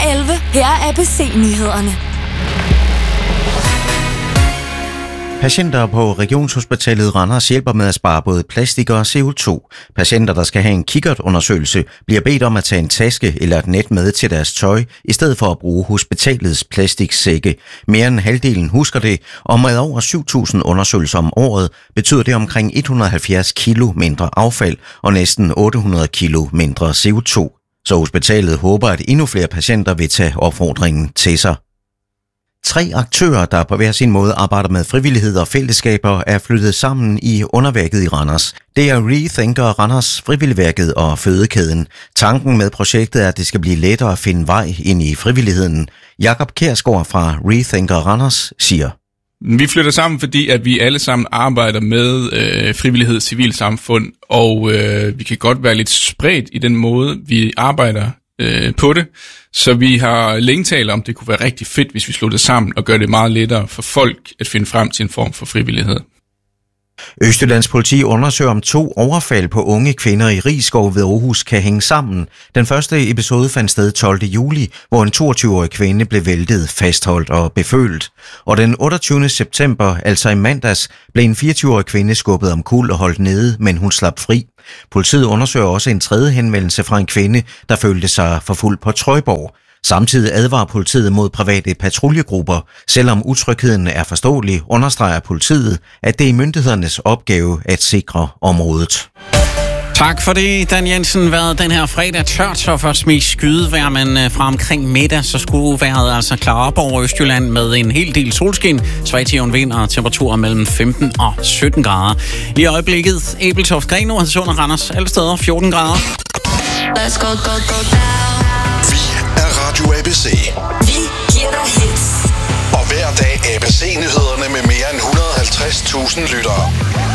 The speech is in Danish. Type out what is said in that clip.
11. Her er ABC-nyhederne. Patienter på Regionshospitalet Randers hjælper med at spare både plastik og CO2. Patienter, der skal have en kikkertundersøgelse, bliver bedt om at tage en taske eller et net med til deres tøj, i stedet for at bruge hospitalets plastiksække. Mere end halvdelen husker det, og med over 7.000 undersøgelser om året betyder det omkring 170 kilo mindre affald og næsten 800 kilo mindre CO2. Så hospitalet håber, at endnu flere patienter vil tage opfordringen til sig. 3 aktører, der på hver sin måde arbejder med frivillighed og fællesskaber, er flyttet sammen i underværket i Randers. Det er Rethinker Randers, Frivilligværket og Fødekæden. Tanken med projektet er, at det skal blive lettere at finde vej ind i frivilligheden. Jakob Kjærsgaard fra Rethinker Randers siger: Vi flytter sammen, fordi at vi alle sammen arbejder med frivillighed, civilsamfund, og vi kan godt være lidt spredt i den måde, vi arbejder på det. Så vi har længe talt om, det kunne være rigtig fedt, hvis vi slog det sammen og gør det meget lettere for folk at finde frem til en form for frivillighed. Østjyllands politi undersøger, om 2 overfald på unge kvinder i Risskov ved Aarhus kan hænge sammen. Den første episode fandt sted 12. juli, hvor en 22-årig kvinde blev væltet, fastholdt og befølt. Og den 28. september, altså i mandags, blev en 24-årig kvinde skubbet omkuld og holdt nede, men hun slap fri. Politiet undersøger også en 3. henvendelse fra en kvinde, der følte sig forfulgt på Trøjborg. Samtidig advarer politiet mod private patruljegrupper. Selvom utrygheden er forståelig, understreger politiet, at det er myndighedernes opgave at sikre området. Tak for det, Dan Jensen. Været den her fredag tørt, så først mest skydevejr, men fra omkring middag, så skulle vejret altså klare op over Østjylland med en hel del solskin, svag til jævn vind og temperaturer mellem 15 og 17 grader. Lige i øjeblikket, Ebeltoft, Grenaa, Hadsund og Randers, alle steder 14 grader. Let's go, go, go down. Vi er Radio ABC. Vi giver dig hits. Og hver dag ABC-nyhederne med mere end 150.000 lyttere.